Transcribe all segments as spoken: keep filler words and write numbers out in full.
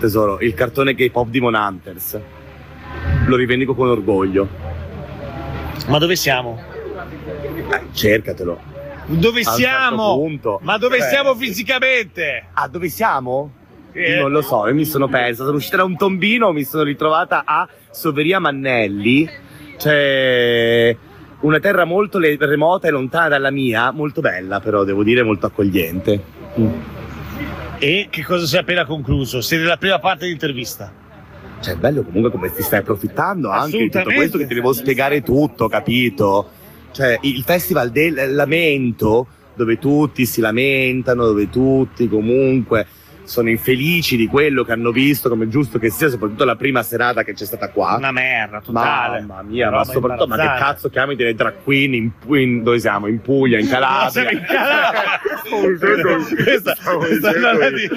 Tesoro, il cartone K-pop di Mon Hunters. Lo rivendico con orgoglio. Ma dove siamo? Eh, cercatelo. Dove A un siamo? certo punto. Ma dove Cioè- siamo fisicamente? Ah, dove siamo? Eh. Non lo so, io mi sono persa. Sono uscita da un tombino, mi sono ritrovata a Soveria Mannelli. Cioè, una terra molto le- remota e lontana dalla mia, molto bella però, devo dire, molto accogliente. Mm. E che cosa si è appena concluso? Sei nella prima parte dell'intervista. Cioè, è bello comunque come ti stai approfittando anche di tutto Assolutamente. questo, che ti devo spiegare tutto, capito? Cioè, il festival del lamento, dove tutti si lamentano, dove tutti comunque sono infelici di quello che hanno visto, come è giusto che sia, soprattutto la prima serata che c'è stata qua. Una merda totale. Mamma mia, Una ma roba soprattutto, ma che imbarazzante. cazzo chiami delle drag queen in, in- dove siamo? In Puglia, in Calabria? Siamo in Calabria. Stavo dicendo- Questa- stavo questa dicendo è io.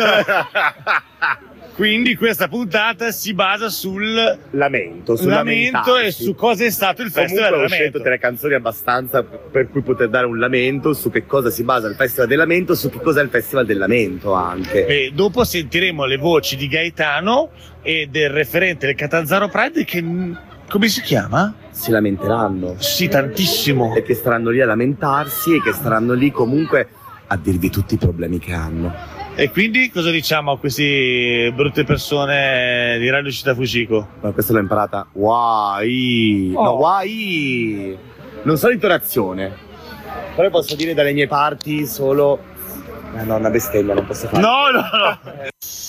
Quindi questa puntata si basa sul Lamento, sul lamento e lamentarsi. su cosa è stato il festival Comunque ho del scelto lamento. tre canzoni abbastanza per cui poter dare un lamento, su che cosa si basa il Festival del Lamento, su che cosa è il Festival del Lamento anche. E dopo sentiremo le voci di Gaetano e del referente del Catanzaro Pride che mm, come si chiama? Si lamenteranno, Sì, tantissimo. e che staranno lì a lamentarsi e che staranno lì comunque a dirvi tutti i problemi che hanno. E quindi cosa diciamo a queste brutte persone di Radio Città Fucico? Ma questa l'ho imparata. Wai! Oh. No, wai! Non so l'intonazione, però posso dire dalle mie parti solo... Eh no, una bestemmia, non posso fare. No, no, no.